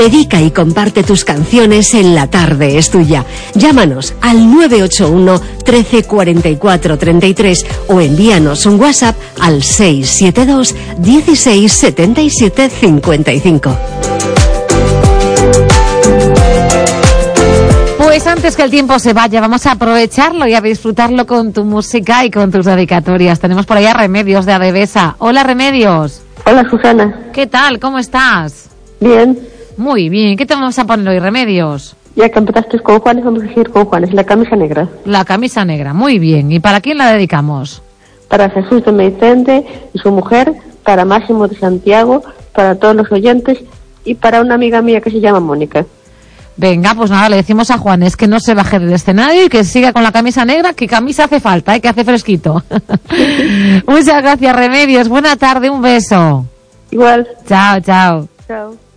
Dedica y comparte tus canciones en La Tarde es Tuya. Llámanos al 981 13 44 33 o envíanos un WhatsApp al 672 16 77 55. Pues antes que el tiempo se vaya, vamos a aprovecharlo y a disfrutarlo con tu música y con tus dedicatorias. Tenemos por ahí a Remedios de Adevesa. Hola, Remedios. Hola, Susana. ¿Qué tal? ¿Cómo estás? Bien. Muy bien. ¿Qué te vamos a poner hoy, Remedios? Ya que empezaste con Juanes, vamos a seguir con Juanes. La camisa negra. La camisa negra. Muy bien. ¿Y para quién la dedicamos? Para Jesús de Meicende y su mujer, para Máximo de Santiago, para todos los oyentes y para una amiga mía que se llama Mónica. Venga, pues nada, le decimos a Juanes que no se baje del escenario y que siga con la camisa negra, que camisa hace falta, que hace fresquito. Muchas gracias, Remedios. Buena tarde, un beso. Igual. Chao, chao. Chao.